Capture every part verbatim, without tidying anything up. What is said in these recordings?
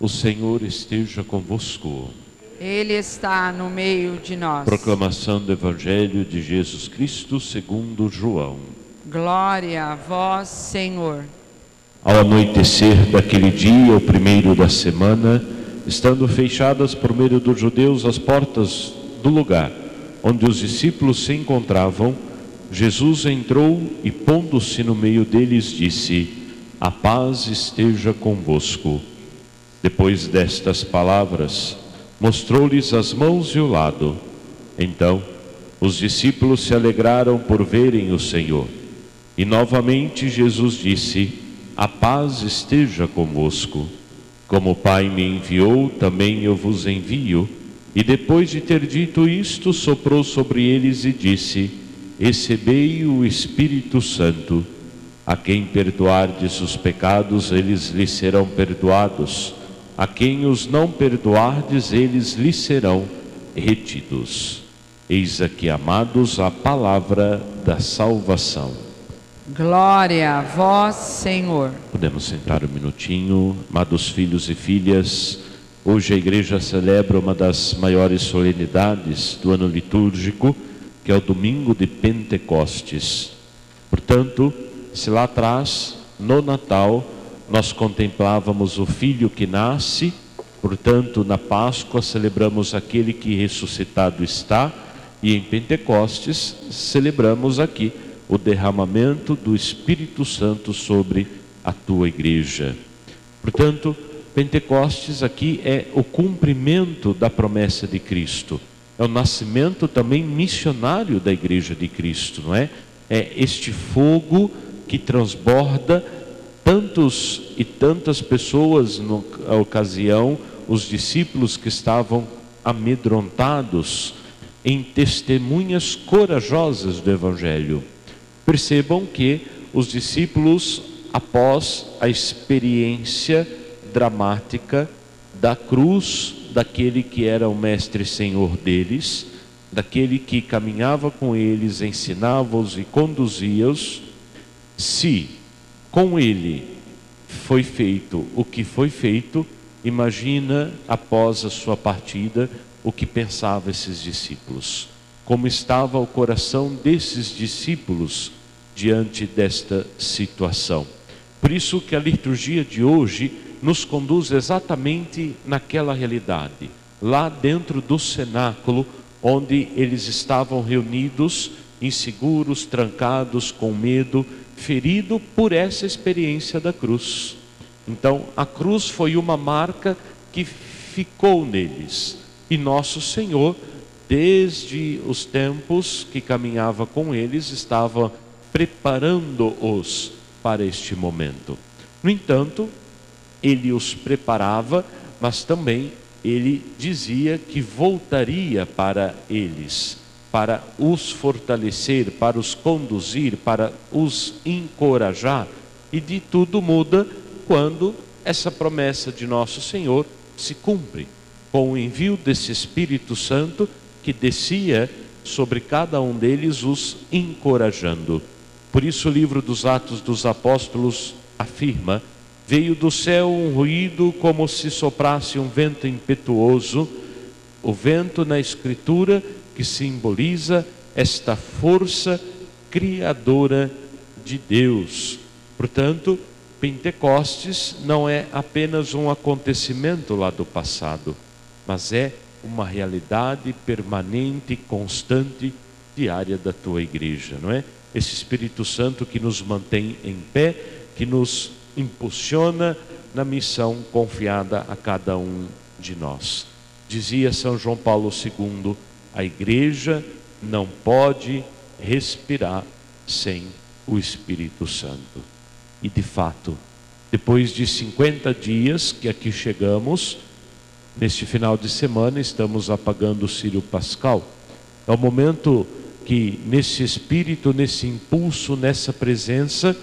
O Senhor esteja convosco. Ele está no meio de nós. Proclamação do Evangelho de Jesus Cristo segundo João. Glória a vós, Senhor. Ao anoitecer daquele dia, o primeiro da semana, estando fechadas por meio dos judeus as portas do lugar onde os discípulos se encontravam, Jesus entrou e, pondo-se no meio deles, disse: a paz esteja convosco. Depois destas palavras, mostrou-lhes as mãos e o lado. Então, os discípulos se alegraram por verem o Senhor. E novamente Jesus disse: a paz esteja convosco. Como o Pai me enviou, também eu vos envio. E depois de ter dito isto, soprou sobre eles e disse: recebei o Espírito Santo. A quem perdoardes os pecados, eles lhes serão perdoados. A quem os não perdoardes, eles lhes serão retidos. Eis aqui, amados, a palavra da salvação. Glória a vós, Senhor. Podemos sentar um minutinho. Amados filhos e filhas, hoje a igreja celebra uma das maiores solenidades do ano litúrgico, que é o domingo de Pentecostes. Portanto, se lá atrás, no Natal, nós contemplávamos o Filho que nasce, portanto, na Páscoa celebramos aquele que ressuscitado está, e em Pentecostes celebramos aqui o derramamento do Espírito Santo sobre a tua igreja. Portanto, Pentecostes aqui é o cumprimento da promessa de Cristo. É o nascimento também missionário da igreja de Cristo, não é? É este fogo que transborda tantos e tantas pessoas na ocasião, os discípulos que estavam amedrontados, em testemunhas corajosas do Evangelho. Percebam que os discípulos, após a experiência dramática da cruz, daquele que era o mestre e senhor deles, daquele que caminhava com eles, ensinava-os e conduzia-os, se com ele foi feito o que foi feito, imagina após a sua partida o que pensavam esses discípulos. Como estava o coração desses discípulos diante desta situação. Por isso que a liturgia de hoje nos conduz exatamente naquela realidade, lá dentro do cenáculo, onde eles estavam reunidos, inseguros, trancados, com medo, feridos por essa experiência da cruz. Então, a cruz foi uma marca que ficou neles, e nosso Senhor, desde os tempos que caminhava com eles, estava preparando-os para este momento. No entanto, ele os preparava, mas também ele dizia que voltaria para eles, para os fortalecer, para os conduzir, para os encorajar. E de tudo muda quando essa promessa de nosso Senhor se cumpre, com o envio desse Espírito Santo que descia sobre cada um deles, os encorajando. Por isso o livro dos Atos dos Apóstolos afirma: veio do céu um ruído como se soprasse um vento impetuoso. O vento na Escritura que simboliza esta força criadora de Deus. Portanto, Pentecostes não é apenas um acontecimento lá do passado, mas é uma realidade permanente, constante, diária da tua igreja, não é? Esse Espírito Santo que nos mantém em pé, que nos impulsiona na missão confiada a cada um de nós. Dizia São João Paulo segundo, a igreja não pode respirar sem o Espírito Santo. E de fato, depois de cinquenta dias que aqui chegamos, neste final de semana estamos apagando o Círio Pascal. É o momento que nesse espírito, nesse impulso, nessa presença,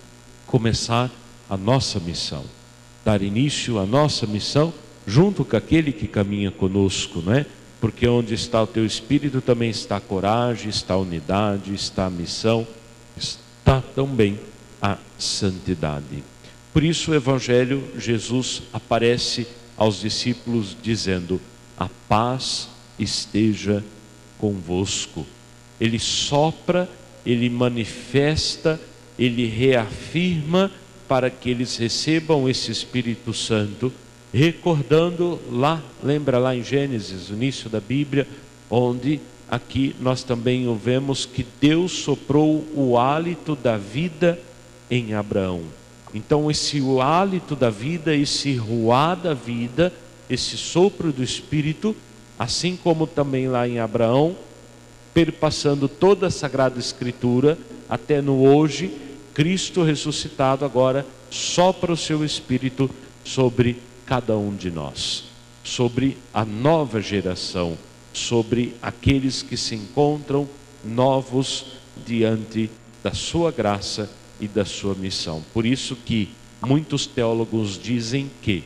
começar a nossa missão, dar início à nossa missão junto com aquele que caminha conosco, não é? Porque onde está o teu espírito também está a coragem, está a unidade, está a missão, está também a santidade. Por isso o Evangelho, Jesus aparece aos discípulos dizendo: a paz esteja convosco. Ele sopra, ele manifesta, ele reafirma para que eles recebam esse Espírito Santo, recordando lá, lembra lá em Gênesis, no início da Bíblia, onde aqui nós também ouvemos que Deus soprou o hálito da vida em Abraão. Então esse o hálito da vida, esse ruá da vida, esse sopro do Espírito, assim como também lá em Abraão, perpassando toda a Sagrada Escritura, até no hoje, Cristo ressuscitado agora sopra o seu Espírito sobre cada um de nós, sobre a nova geração, sobre aqueles que se encontram novos diante da sua graça e da sua missão. Por isso que muitos teólogos dizem que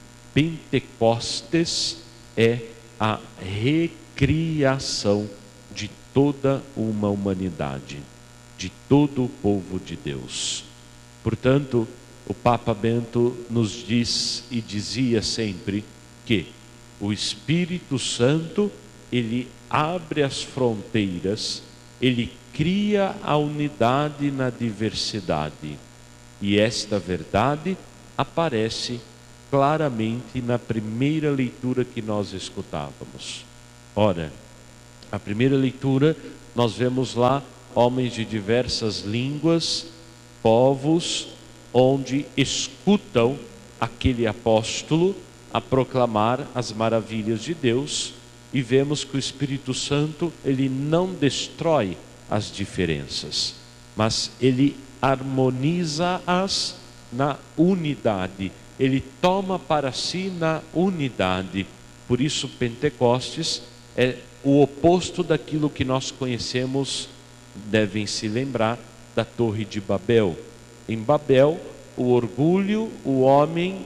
Pentecostes é a recriação de toda uma humanidade, de todo o povo de Deus. Portanto, o Papa Bento nos diz e dizia sempre que o Espírito Santo, ele abre as fronteiras, ele cria a unidade na diversidade. E esta verdade aparece claramente na primeira leitura que nós escutávamos. Ora, a primeira leitura nós vemos lá homens de diversas línguas, povos, onde escutam aquele apóstolo a proclamar as maravilhas de Deus, e vemos que o Espírito Santo, ele não destrói as diferenças, mas ele harmoniza-as na unidade, ele toma para si na unidade. Por isso Pentecostes é o oposto daquilo que nós conhecemos, devem se lembrar, da Torre de Babel. Em Babel, o orgulho, o homem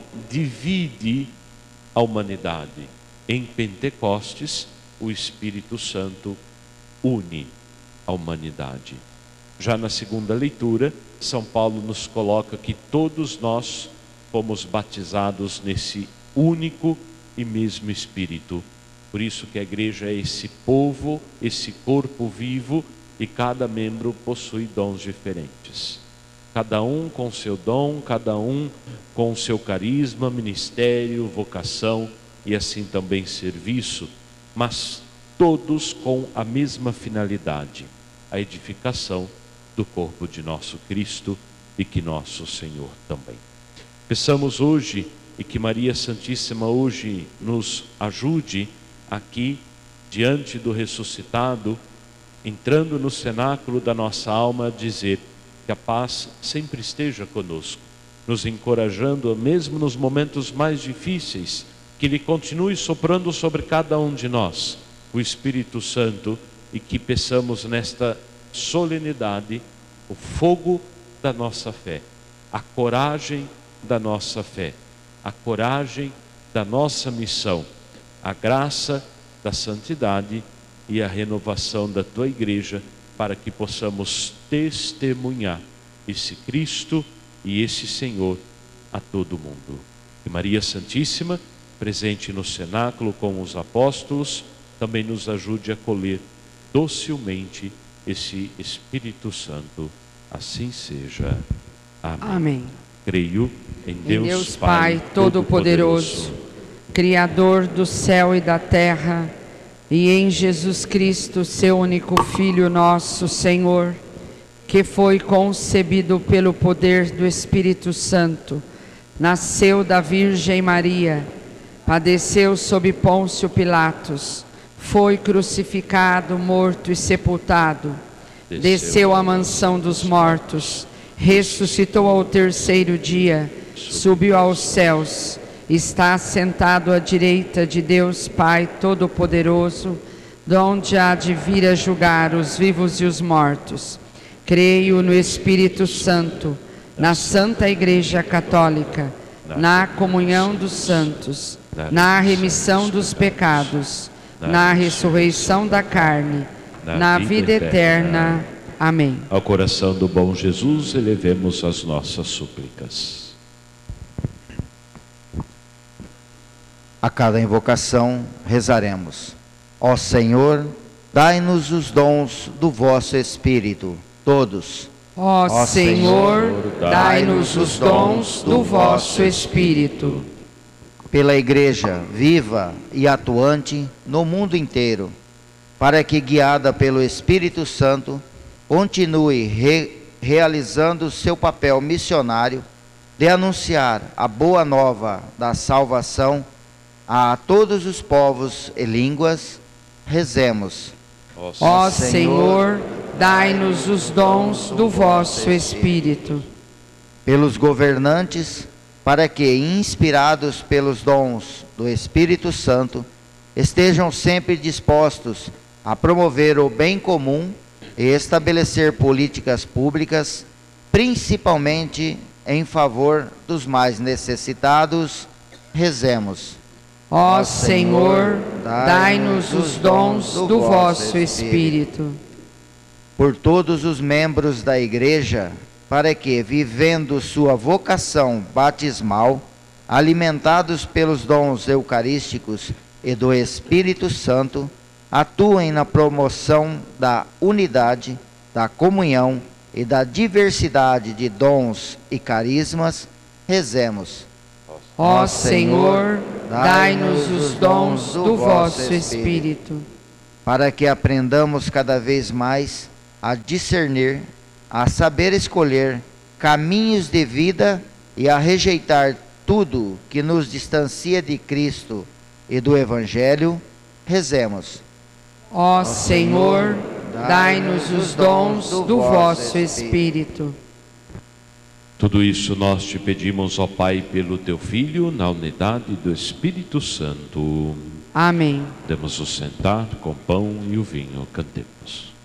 divide a humanidade. Em Pentecostes, o Espírito Santo une a humanidade. Já na segunda leitura, São Paulo nos coloca que todos nós fomos batizados nesse único e mesmo Espírito. Por isso que a igreja é esse povo, esse corpo vivo, e cada membro possui dons diferentes. Cada um com seu dom, cada um com seu carisma, ministério, vocação e assim também serviço, mas todos com a mesma finalidade, a edificação do corpo de nosso Cristo e que nosso Senhor também. Peçamos hoje, e que Maria Santíssima hoje nos ajude aqui, diante do ressuscitado, entrando no cenáculo da nossa alma, a dizer que a paz sempre esteja conosco, nos encorajando, mesmo nos momentos mais difíceis, que Ele continue soprando sobre cada um de nós o Espírito Santo, e que peçamos nesta solenidade o fogo da nossa fé, a coragem da nossa fé, a coragem da nossa missão, a graça da santidade e a renovação da Tua Igreja, para que possamos testemunhar esse Cristo e esse Senhor a todo mundo. E Maria Santíssima, presente no cenáculo com os apóstolos, também nos ajude a acolher docilmente esse Espírito Santo. Assim seja. Amém. Amém. Creio em Deus, em Deus Pai, Pai Todo-Poderoso, Criador do céu e da terra, e em Jesus Cristo, seu único Filho, nosso Senhor, que foi concebido pelo poder do Espírito Santo, nasceu da Virgem Maria, padeceu sob Pôncio Pilatos, foi crucificado, morto e sepultado, desceu, desceu à mansão dos mortos, ressuscitou ao terceiro dia, subiu aos céus, está sentado à direita de Deus Pai Todo-Poderoso, donde há de vir a julgar os vivos e os mortos. Creio no Espírito Santo, na Santa Igreja Católica, na comunhão dos santos, na remissão dos pecados, na ressurreição da carne, na vida eterna. Amém. Ao coração do bom Jesus, elevemos as nossas súplicas. A cada invocação, rezaremos. Ó Senhor, dai-nos os dons do vosso Espírito, todos. Ó Senhor, dai-nos os dons do vosso Espírito. Pela Igreja viva e atuante no mundo inteiro, para que, guiada pelo Espírito Santo, continue re realizando seu papel missionário de anunciar a boa nova da salvação a todos os povos e línguas, rezemos. Ó Senhor, dai-nos os dons do vosso Espírito. Pelos governantes, para que, inspirados pelos dons do Espírito Santo, estejam sempre dispostos a promover o bem comum e estabelecer políticas públicas, principalmente em favor dos mais necessitados, rezemos. Ó Senhor, dai-nos os dons do vosso Espírito. Por todos os membros da Igreja, para que, vivendo sua vocação batismal, alimentados pelos dons eucarísticos e do Espírito Santo, atuem na promoção da unidade, da comunhão e da diversidade de dons e carismas, rezemos. Ó Senhor, dai-nos os dons do vosso Espírito. Para que aprendamos cada vez mais a discernir, a saber escolher caminhos de vida e a rejeitar tudo que nos distancia de Cristo e do Evangelho, rezemos. Ó Senhor, dai-nos os dons do vosso Espírito. Tudo isso nós te pedimos, ó Pai, pelo teu Filho, na unidade do Espírito Santo. Amém. Podemos nos sentar com o pão e o vinho, cantemos.